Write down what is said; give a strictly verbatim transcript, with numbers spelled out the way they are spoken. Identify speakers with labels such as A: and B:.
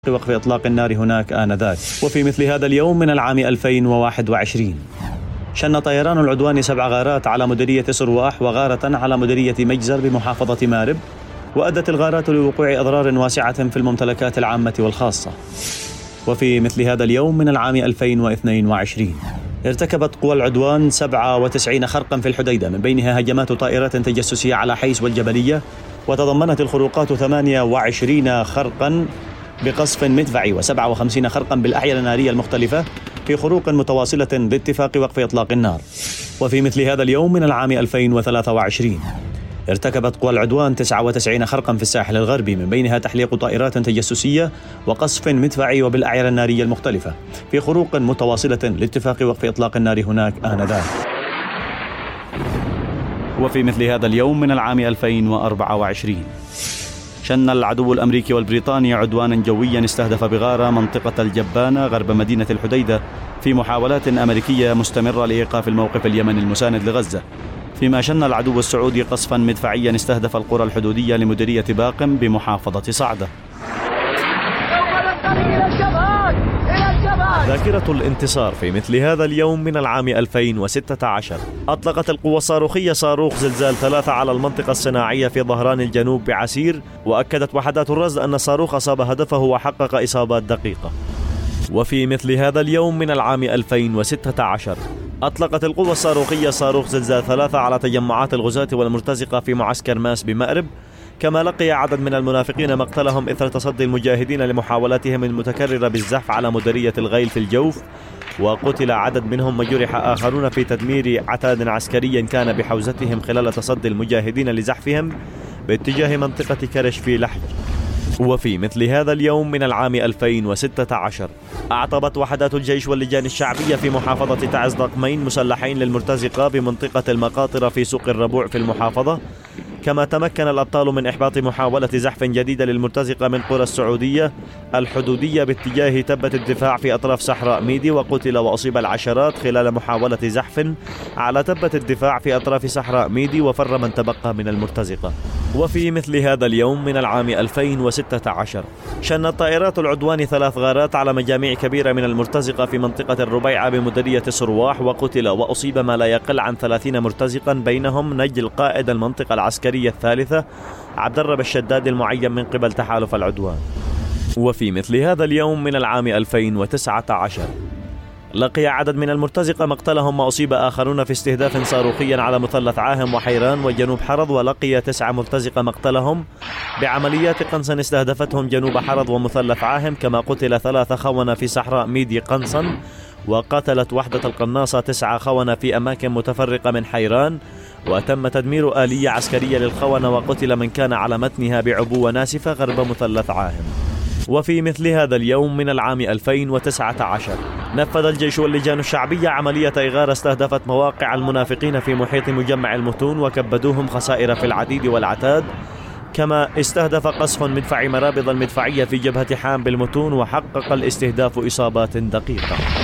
A: وقف إطلاق النار هناك آنذاك. وفي مثل هذا اليوم من العام ألفين وواحد وعشرين شن طيران العدوان سبع غارات على مديرية سرواح وغارة على مديرية مجزر بمحافظة مارب، وأدت الغارات لوقوع أضرار واسعة في الممتلكات العامة والخاصة. وفي مثل هذا اليوم من العام ألفين واثنين وعشرين ارتكبت قوى العدوان سبعة وتسعين خرقا في الحديدة، من بينها هجمات طائرات تجسسية على حيس والجبلية، وتضمنت الخروقات ثمانية وعشرين خرقا بقصف مدفعي وسبعة وخمسين خرقا بالأحيال النارية المختلفة في خروق متواصلة باتفاق وقف إطلاق النار. وفي مثل هذا اليوم من العام ألفين وثلاثة وعشرين ارتكبت قوى العدوان تسعة وتسعين خرقا في الساحل الغربي، من بينها تحليق طائرات تجسسية وقصف مدفعي وبالأعيار النارية المختلفة في خروق متواصلة لاتفاق وقف إطلاق النار هناك آنذاك. وفي مثل هذا اليوم من العام ألفين وأربعة وعشرين شن العدو الأمريكي والبريطاني عدوانا جويا استهدف بغارة منطقة الجبانة غرب مدينة الحديدة في محاولات أمريكية مستمرة لإيقاف الموقف اليمني المساند لغزة، فيما شن العدو السعودي قصفا مدفعيا استهدف القرى الحدودية لمديرية باقم بمحافظة صعدة. ذاكرة الانتصار في مثل هذا اليوم من العام ألفين وستة عشر أطلقت القوى الصاروخية صاروخ زلزال ثلاثة على المنطقة الصناعية في ظهران الجنوب بعسير، وأكدت وحدات الرصد أن الصاروخ أصاب هدفه وحقق إصابات دقيقة. وفي مثل هذا اليوم من العام ألفين وستة عشر أطلقت القوى الصاروخية صاروخ زلزال ثلاثة على تجمعات الغزاة والمرتزقة في معسكر ماس بمأرب، كما لقي عدد من المنافقين مقتلهم إثر تصدي المجاهدين لمحاولاتهم المتكررة بالزحف على مديرية الغيل في الجوف، وقتل عدد منهم وجرح آخرون في تدمير عتاد عسكري كان بحوزتهم خلال تصدي المجاهدين لزحفهم باتجاه منطقة كرش في لحج. وفي مثل هذا اليوم من العام ألفين وستة عشر أعطبت وحدات الجيش واللجان الشعبية في محافظة تعز رقمين مسلحين للمرتزقة بمنطقة المقاطرة في سوق الربوع في المحافظة، كما تمكن الأبطال من إحباط محاولة زحف جديدة للمرتزقة من قرى السعودية الحدودية باتجاه تبة الدفاع في أطراف صحراء ميدي، وقتل وأصيب العشرات خلال محاولة زحف على تبة الدفاع في أطراف صحراء ميدي، وفر من تبقى من المرتزقة. وفي مثل هذا اليوم من العام ألفين وستة عشر شنت طائرات العدوان ثلاث غارات على مجاميع كبيرة من المرتزقة في منطقة الربيعة بمديرية سرواح، وقتل وأصيب ما لا يقل عن ثلاثين مرتزقا، بينهم نجل قائد المنطقة العسكرية الثالثة عبد الرب الشداد المعين من قبل تحالف العدوان. وفي مثل هذا اليوم من العام ألفين وتسعة عشر لقي عدد من المرتزقة مقتلهم وأصيب آخرون في استهداف صاروخي على مثلث عاهم وحيران وجنوب حرض، ولقي تسعة مرتزقة مقتلهم بعمليات قنصن استهدفتهم جنوب حرض ومثلث عاهم، كما قتل ثلاثة خونة في صحراء ميدي قنصن، وقتلت وحدة القناصة تسعة خونة في أماكن متفرقة من حيران، وتم تدمير آلية عسكرية للخونة، وقتل من كان على متنها بعبوة ناسفة غرب مثلث عاهم. وفي مثل هذا اليوم من العام ألفين وتسعة عشر نفذ الجيش واللجان الشعبية عملية إغارة استهدفت مواقع المنافقين في محيط مجمع المتون، وكبدوهم خسائر في العديد والعتاد، كما استهدف قصف مدفعي مرابض المدفعية في جبهة حام بالمتون، وحقق الاستهداف إصابات دقيقة.